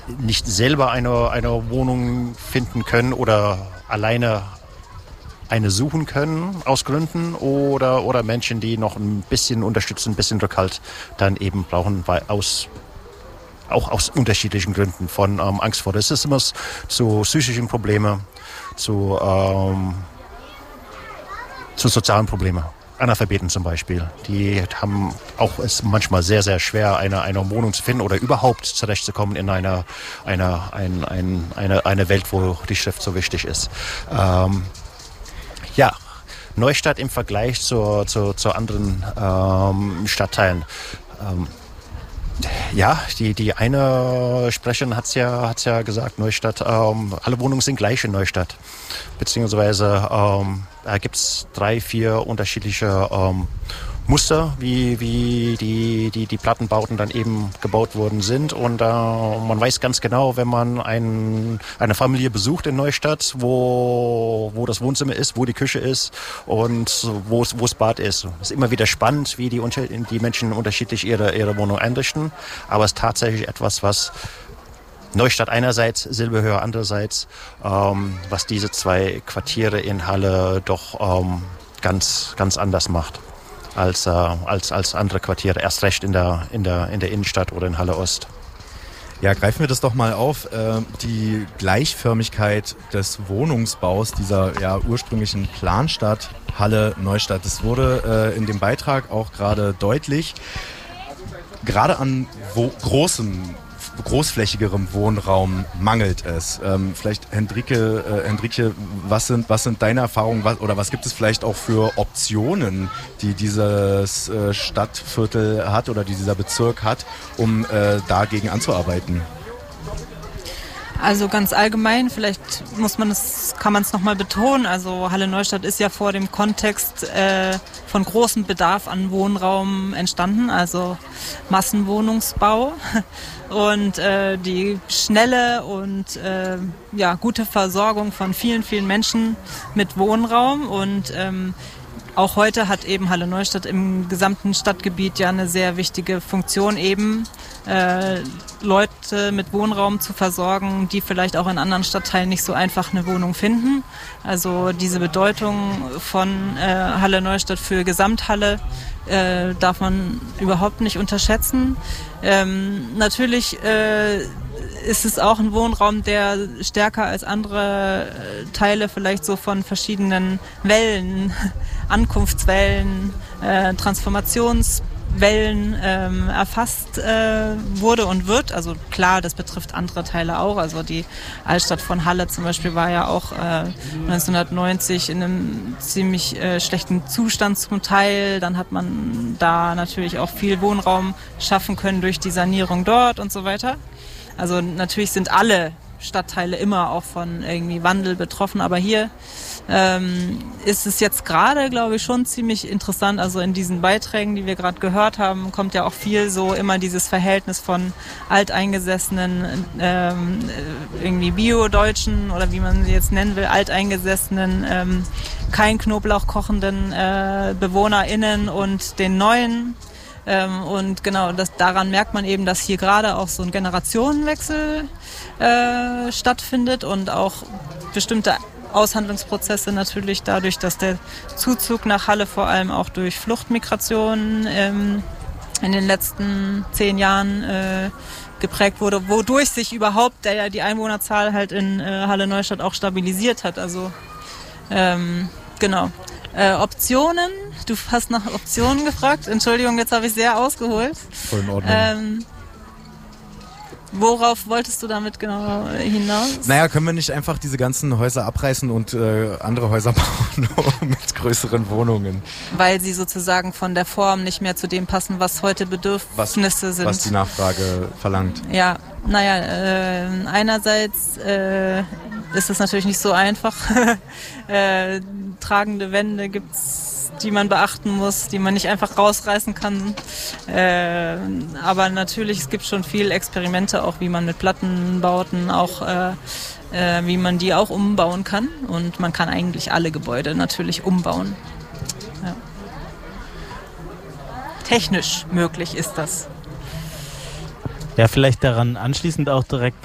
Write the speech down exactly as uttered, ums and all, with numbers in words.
nicht selber eine, eine Wohnung finden können oder alleine eine suchen können aus Gründen oder, oder Menschen, die noch ein bisschen unterstützen, ein bisschen Rückhalt dann eben brauchen, weil aus, auch aus unterschiedlichen Gründen, von ähm, Angst vor Rassismus zu psychischen Problemen, zu, ähm, zu sozialen Problemen. Analphabeten zum Beispiel, die haben auch es manchmal sehr, sehr schwer, eine, eine Wohnung zu finden oder überhaupt zurechtzukommen in einer, einer, ein, ein, eine, eine Welt, wo die Schrift so wichtig ist. Ähm, Ja, Neustadt im Vergleich zu, zu, zu anderen ähm, Stadtteilen. Ähm, ja, die, die eine Sprecherin hat es ja, hat's ja gesagt, Neustadt, ähm, alle Wohnungen sind gleich in Neustadt. Beziehungsweise ähm, da gibt es drei, vier unterschiedliche ähm, Muster, wie, wie die, die, die Plattenbauten dann eben gebaut worden sind. Und äh, man weiß ganz genau, wenn man ein, eine Familie besucht in Neustadt, wo, wo das Wohnzimmer ist, wo die Küche ist und wo das Bad ist. Es ist immer wieder spannend, wie die, die Menschen unterschiedlich ihre, ihre Wohnung einrichten. Aber es ist tatsächlich etwas, was Neustadt einerseits, Silberhöhe andererseits, ähm, was diese zwei Quartiere in Halle doch ähm, ganz, ganz anders macht als, äh, als, als andere Quartiere, erst recht in der, in der, in der Innenstadt oder in Halle Ost. Ja, greifen wir das doch mal auf. Äh, die Gleichförmigkeit des Wohnungsbaus dieser ja, ursprünglichen Planstadt Halle-Neustadt, das wurde äh, in dem Beitrag auch gerade deutlich. Gerade an wo- großem großflächigerem Wohnraum mangelt es. Ähm, vielleicht Hendrike, äh, Hendrike, was sind, was sind deine Erfahrungen was, oder was gibt es vielleicht auch für Optionen, die dieses äh, Stadtviertel hat oder die dieser Bezirk hat, um äh, dagegen anzuarbeiten? Also ganz allgemein, vielleicht muss man es, kann man es nochmal betonen, also Halle-Neustadt ist ja vor dem Kontext äh, von großem Bedarf an Wohnraum entstanden, also Massenwohnungsbau und äh, die schnelle und äh, ja, gute Versorgung von vielen, vielen Menschen mit Wohnraum und ähm, auch heute hat eben Halle-Neustadt im gesamten Stadtgebiet ja eine sehr wichtige Funktion, eben äh, Leute mit Wohnraum zu versorgen, die vielleicht auch in anderen Stadtteilen nicht so einfach eine Wohnung finden. Also diese Bedeutung von äh, Halle-Neustadt für Gesamthalle äh, darf man überhaupt nicht unterschätzen. Ähm, natürlich äh, ist es auch ein Wohnraum, der stärker als andere Teile vielleicht so von verschiedenen Wellen, Ankunftswellen, äh, Transformationswellen ähm, erfasst äh, wurde und wird. Also klar, das betrifft andere Teile auch. Also die Altstadt von Halle zum Beispiel war ja auch äh, neunzehnhundertneunzig in einem ziemlich äh, schlechten Zustand zum Teil. Dann hat man da natürlich auch viel Wohnraum schaffen können durch die Sanierung dort und so weiter. Also natürlich sind alle Stadtteile immer auch von irgendwie Wandel betroffen, aber hier ähm, ist es jetzt gerade, glaube ich, schon ziemlich interessant. Also in diesen Beiträgen, die wir gerade gehört haben, kommt ja auch viel so immer dieses Verhältnis von alteingesessenen, ähm, irgendwie Bio-Deutschen oder wie man sie jetzt nennen will, alteingesessenen, ähm, kein Knoblauch kochenden äh, BewohnerInnen und den neuen. Ähm, und genau, das, daran merkt man eben, dass hier gerade auch so ein Generationenwechsel äh, stattfindet und auch bestimmte Aushandlungsprozesse natürlich dadurch, dass der Zuzug nach Halle vor allem auch durch Fluchtmigration ähm, in den letzten zehn Jahren äh, geprägt wurde, wodurch sich überhaupt der, die Einwohnerzahl halt in äh, Halle-Neustadt auch stabilisiert hat. Also ähm, genau. Äh, Optionen, du hast nach Optionen gefragt. Entschuldigung, jetzt habe ich sehr ausgeholt. Voll in Ordnung. Ähm, worauf wolltest du damit genau hinaus? Naja, können wir nicht einfach diese ganzen Häuser abreißen und äh, andere Häuser bauen mit größeren Wohnungen? Weil sie sozusagen von der Form nicht mehr zu dem passen, was heute Bedürfnisse was, sind. Was die Nachfrage verlangt. Ja, naja, äh, einerseits äh, ist es natürlich nicht so einfach. äh, tragende Wände gibt's, die man beachten muss, die man nicht einfach rausreißen kann. Äh, aber natürlich, es gibt schon viel Experimente, auch wie man mit Plattenbauten auch, äh, äh, wie man die auch umbauen kann. Und man kann eigentlich alle Gebäude natürlich umbauen. Ja. Technisch möglich ist das. Ja, vielleicht daran anschließend auch direkt